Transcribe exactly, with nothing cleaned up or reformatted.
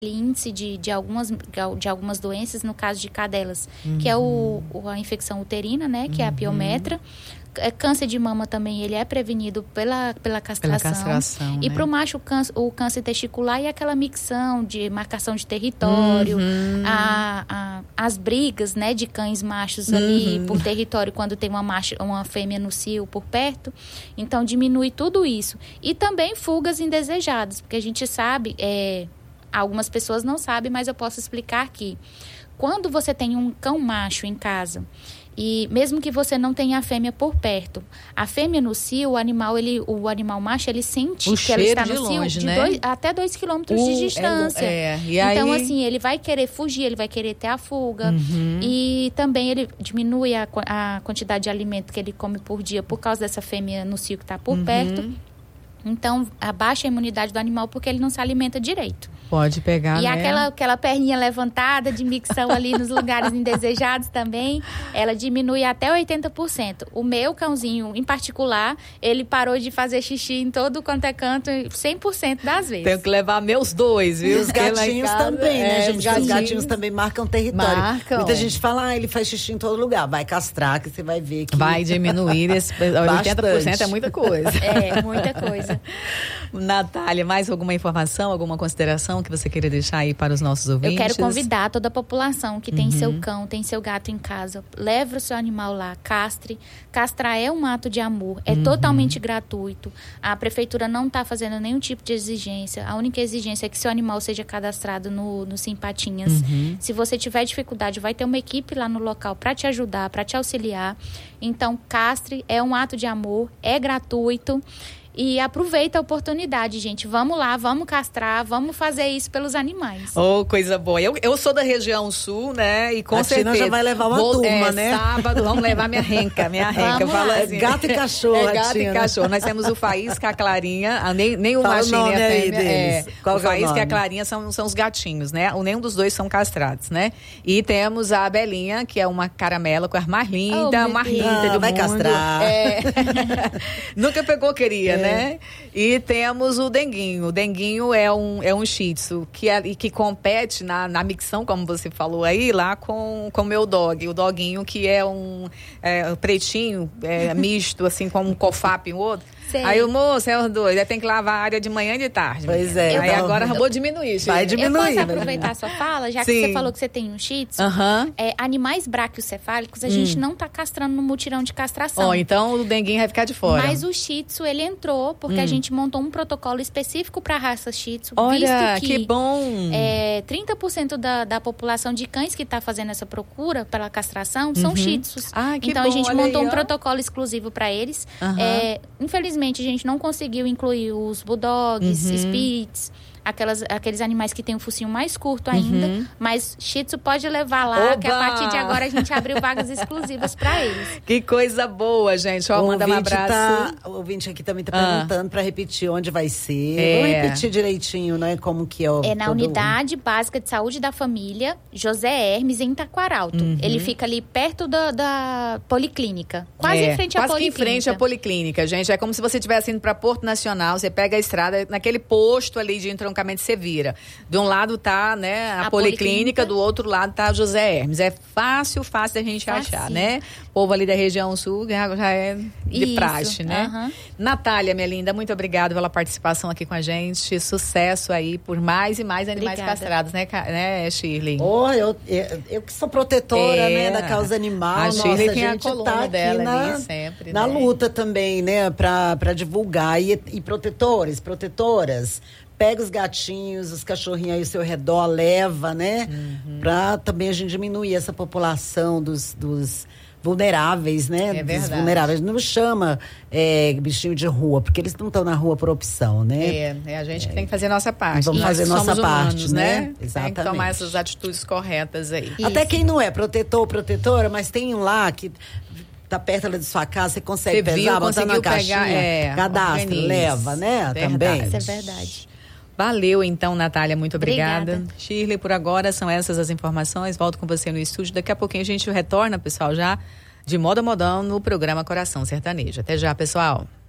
índice de, de, algumas, de algumas doenças, no caso de cadelas, uhum. que é o, a infecção uterina, né, que uhum. é a piometra. Câncer de mama também, ele é prevenido pela, pela castração. Pela castração, e né? para o macho, o câncer, o câncer testicular e aquela micção de marcação de território, uhum. a, a, as brigas, né, de cães machos uhum. ali por território, quando tem uma, macho, uma fêmea no cio por perto. Então, diminui tudo isso. E também fugas indesejadas, porque a gente sabe, é, algumas pessoas não sabem, mas eu posso explicar que quando você tem um cão macho em casa, e mesmo que você não tenha a fêmea por perto, a fêmea no cio, o animal, ele, o animal macho, ele sente o que ela está de no cio longe, de né? dois, até dois quilômetros uh, de distância. É, é. E então, aí... assim, ele vai querer fugir, ele vai querer ter a fuga. Uhum. E também ele diminui a, a quantidade de alimento que ele come por dia por causa dessa fêmea no cio que está por uhum. perto. Então, abaixa a imunidade do animal porque ele não se alimenta direito. Pode pegar, E né? aquela, aquela perninha levantada de micção ali nos lugares indesejados também, ela diminui até oitenta por cento. O meu cãozinho, em particular, ele parou de fazer xixi em todo quanto é canto, cem por cento das vezes. Tenho que levar meus dois, viu? E os gatinhos casa, também, né, é, gente? Os gatinhos... os gatinhos também marcam território. Marcam. Muita gente fala, ah, ele faz xixi em todo lugar. Vai castrar, que você vai ver que... Vai diminuir, esse oitenta por cento é muita coisa. É, muita coisa. Natália, mais alguma informação, alguma consideração que você queira deixar aí para os nossos ouvintes? Eu quero convidar toda a população que tem uhum. seu cão, tem seu gato em casa, leve o seu animal lá, castre. Castrar é um ato de amor, é uhum. totalmente gratuito. A prefeitura não está fazendo nenhum tipo de exigência. A única exigência é que seu animal seja cadastrado no, no Simpatinhas. Uhum. Se você tiver dificuldade, vai ter uma equipe lá no local para te ajudar, para te auxiliar. Então, castre é um ato de amor, é gratuito. E aproveita a oportunidade, gente. Vamos lá, vamos castrar, vamos fazer isso pelos animais. Oh, coisa boa. Eu, eu sou da região sul, né? E com a certeza. A Tina já vai levar uma vou, turma, é, né? Sábado, vamos levar minha renca, minha renca. Fala assim. É gato e cachorro, É gato Tina. e cachorro. Nós temos o Faísca, a Clarinha, a, nem, nem o Fala machinho nem a fêmea. É, Qual o é o Faísca nome? e a Clarinha são, são os gatinhos, né? O, nenhum dos dois são castrados, né? E temos a Belinha, que é uma caramela com a mais linda, oh, mais linda ah, do vai mundo. castrar. É. Nunca pegou, queria, é. né? E temos o Denguinho. O Denguinho é um, é um shih tzu que, é, que compete na, na micção, como você falou aí, lá com o meu dog. O doguinho, que é um é, pretinho, é, misto, assim, com um cofap e um outro. Sei. Aí o moço é os dois, aí tem que lavar a área de manhã e de tarde. Pois é. Aí então, agora vou diminuir. Vai diminuir. Eu posso aproveitar a sua fala, já que Sim. você falou que você tem um shih tzu, uhum. é, animais braquiocefálicos, a hum. gente não tá castrando no mutirão de castração. Oh, então o Denguinho vai ficar de fora. Mas o shih tzu, ele entrou porque hum. a gente montou um protocolo específico para a raça shih tzu. Olha, visto que, que bom! É, trinta por cento da, da população de cães que está fazendo essa procura pela castração uhum. são shih tzus. Ah, que então bom, a gente montou aí, um protocolo exclusivo para eles. Uhum. É, infelizmente, a gente não conseguiu incluir os bulldogs, uhum. spitz, aquelas, aqueles animais que têm um focinho mais curto ainda, uhum. mas shih tzu pode levar lá, Oba! Que a partir de agora a gente abriu vagas exclusivas para eles. Que coisa boa, gente. Ó, manda um abraço. Tá, o ouvinte aqui também tá ah. perguntando para repetir onde vai ser. É. Vamos repetir direitinho, né? Como que é o... É na todo... Unidade Básica de Saúde da Família, José Hermes, em Taquaralto. Uhum. Ele fica ali perto da, da Policlínica. Quase é. em frente à Quase Policlínica. Quase em frente à Policlínica, gente. É como se você estivesse indo para Porto Nacional, você pega a estrada, naquele posto ali de entroncamento, você vira. De um lado tá, né, a, a Policlínica, Policlínica, do outro lado tá a José Hermes. É fácil, fácil da gente fácil. achar, né? O povo ali da região sul já, já é de Isso. praxe, né? Uhum. Natália, minha linda, muito obrigada pela participação aqui com a gente. Sucesso aí por mais e mais animais Obrigada. castrados, né, né, Shirley? Oh, eu, eu, eu que sou protetora, é. né, da causa animal. A Nossa, Shirley a tem gente a coluna tá dela na, ali sempre, na né? luta também, né, pra, pra divulgar. E, e protetores, protetoras, pega os gatinhos, os cachorrinhos aí ao seu redor, leva, né? Uhum. Pra também a gente diminuir essa população dos, dos vulneráveis, né? É verdade. Dos vulneráveis. Não chama é, bichinho de rua, porque eles não estão na rua por opção, né? É, é a gente é. que tem que fazer a nossa parte. Vamos Nós fazer nossa somos parte, humanos, né? né? Exatamente. Tem que tomar essas atitudes corretas aí. Isso. Até quem não é protetor ou protetora, mas tem um lá que tá perto ali de sua casa, você consegue você pesar, viu, botar na caixinha, pegar, é, cadastra, organiza. leva, né? Verdade. Também. Isso é verdade. Valeu, então, Natália, muito obrigada. Obrigada. Shirley, por agora são essas as informações. Volto com você no estúdio. Daqui a pouquinho a gente retorna, pessoal, já de moda modão no programa Coração Sertanejo. Até já, pessoal.